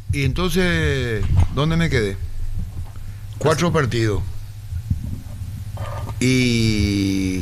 Y entonces, ¿dónde me quedé? 4 partidos. Y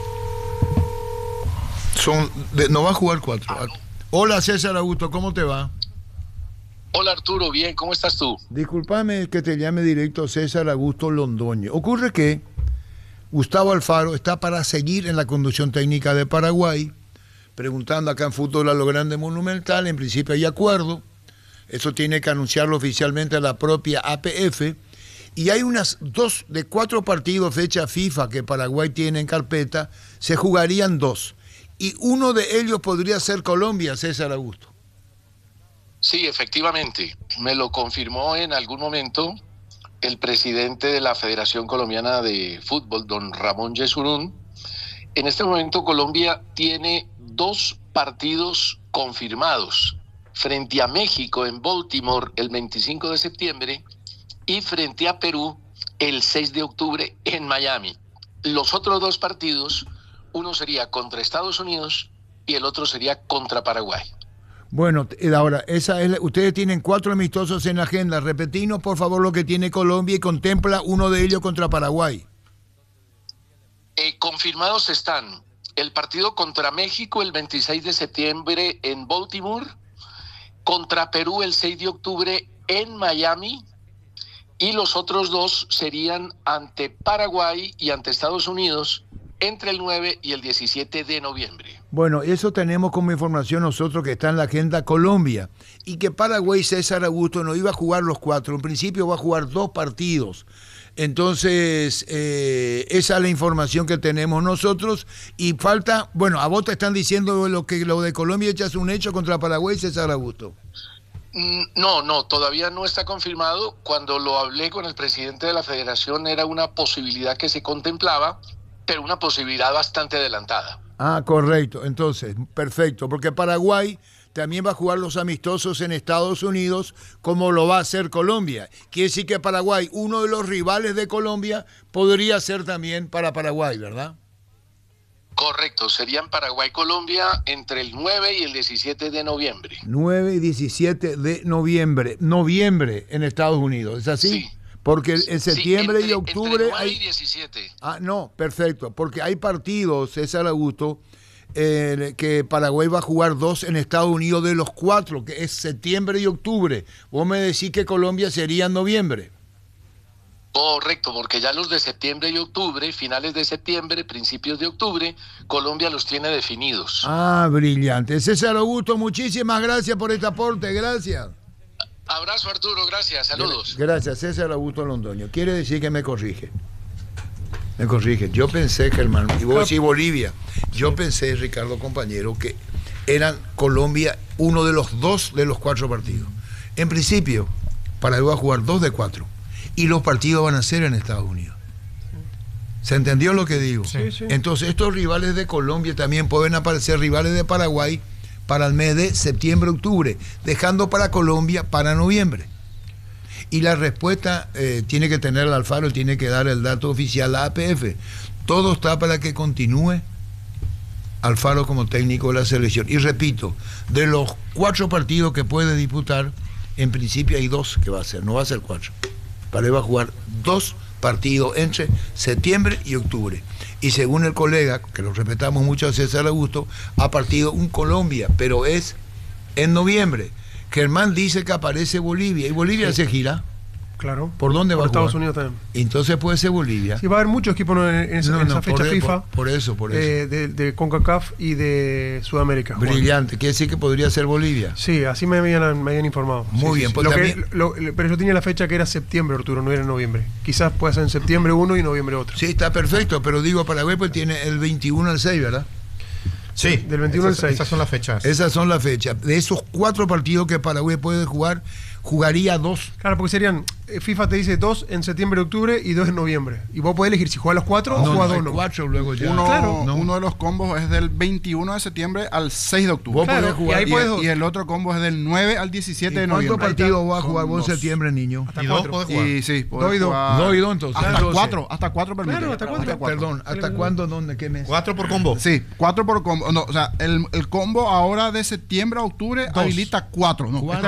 no va a jugar 4. Hola César Augusto, ¿cómo te va? Hola Arturo, bien, ¿cómo estás tú? Discúlpame que te llame directo César Augusto Londoño. Ocurre que Gustavo Alfaro está para seguir en la conducción técnica de Paraguay, preguntando acá en Fútbol a lo Grande Monumental. En principio hay acuerdo, eso tiene que anunciarlo oficialmente a la propia APF, y hay unas 2 de 4 partidos fecha FIFA que Paraguay tiene en carpeta, se jugarían 2, y uno de ellos podría ser Colombia, César Augusto. Sí, efectivamente, me lo confirmó en algún momento el presidente de la Federación Colombiana de Fútbol, don Ramón Yesurún. En este momento Colombia tiene 2 partidos confirmados, frente a México en Baltimore el 25 de septiembre y frente a Perú el 6 de octubre en Miami. Los otros 2 partidos, uno sería contra Estados Unidos y el otro sería contra Paraguay. Bueno, ahora, ustedes tienen 4 amistosos en la agenda. Repetinos, por favor, lo que tiene Colombia y contempla uno de ellos contra Paraguay. Confirmados están el partido contra México el 26 de septiembre en Baltimore, contra Perú el 6 de octubre en Miami, y los otros 2 serían ante Paraguay y ante Estados Unidos entre el 9 y el 17 de noviembre. Bueno, eso tenemos como información nosotros que está en la agenda Colombia, y que Paraguay, César Augusto, no iba a jugar los 4, en principio va a jugar 2 partidos. Entonces, esa es la información que tenemos nosotros, y falta, bueno, a vos te están diciendo lo de Colombia ya es un hecho contra Paraguay, César Augusto. No, todavía no está confirmado. Cuando lo hablé con el presidente de la federación era una posibilidad que se contemplaba, pero una posibilidad bastante adelantada. Ah, correcto. Entonces, perfecto, porque Paraguay también va a jugar los amistosos en Estados Unidos, como lo va a hacer Colombia. Quiere decir que Paraguay, uno de los rivales de Colombia, podría ser también para Paraguay, ¿verdad? Correcto, serían Paraguay-Colombia entre el 9 y el 17 de noviembre. 9 y 17 de noviembre. Noviembre en Estados Unidos, ¿es así? Sí. Porque en septiembre y octubre entre 9 hay... y 17. Ah, no, perfecto, porque hay partidos, César Augusto, que Paraguay va a jugar 2 en Estados Unidos de los 4, que es septiembre y octubre. Vos me decís que Colombia sería en noviembre. Correcto, porque ya los de septiembre y octubre, finales de septiembre, principios de octubre, Colombia los tiene definidos. Ah, brillante. César Augusto, muchísimas gracias por este aporte, gracias. Abrazo Arturo, gracias, saludos. Gracias, César Augusto Londoño. Quiere decir que me corrige. Me corrige. Yo pensé, Germán, y vos decís Bolivia, yo pensé, Ricardo, compañero, que eran Colombia uno de los 2 de los 4 partidos. En principio, Paraguay va a jugar 2 de 4. Y los partidos van a ser en Estados Unidos. ¿Se entendió lo que digo? Sí, sí. Entonces, estos rivales de Colombia también pueden aparecer rivales de Paraguay para el mes de septiembre-octubre, dejando para Colombia para noviembre. Y la respuesta tiene que tener el Alfaro, tiene que dar el dato oficial a APF. Todo está para que continúe Alfaro como técnico de la selección. Y repito, de los 4 partidos que puede disputar, en principio hay 2 que va a hacer, no va a ser 4. Paraguay va a jugar 2 partidos entre septiembre y octubre. Y según el colega, que lo respetamos mucho a César Augusto, ha partido un Colombia, pero es en noviembre. Germán dice que aparece Bolivia, y Bolivia se gira. Claro. ¿Por dónde va a jugar? Estados Unidos también. Entonces puede ser Bolivia. Sí, va a haber muchos equipos en esa fecha FIFA. Por eso. De CONCACAF y de Sudamérica. Brillante. Quiere decir que podría ser Bolivia. Sí, así me habían informado. Muy bien. Pues pero yo tenía la fecha que era septiembre, Arturo, no era noviembre. Quizás pueda ser en septiembre 1 y noviembre otro. Sí, está perfecto, pero digo, Paraguay pues tiene el 21 al 6, ¿verdad? Sí, del 21 al 6. Esas son las fechas. Esas son las fechas. De esos 4 partidos que Paraguay puede jugar, jugaría 2. Claro, porque serían, FIFA te dice 2 en septiembre, octubre y 2 en noviembre. Y vos podés elegir si jugás los 4 o jugás 2. 4 luego ya. Uno de los combos es del 21 de septiembre al 6 de octubre. Vos podés jugar. Y el otro combo es del 9 al 17 de noviembre. ¿Cuántos partidos vas a jugar vos en 2. septiembre, niño? Hasta 4. Y sí, 2 y 2. 2 y 2 entonces. Hasta 4 permite. Claro, hasta 4. Perdón, ¿hasta cuándo? ¿Dónde? ¿Qué mes? 4 por combo. Sí, 4 por combo. No, o sea, el combo ahora de septiembre a octubre habilita 4. No,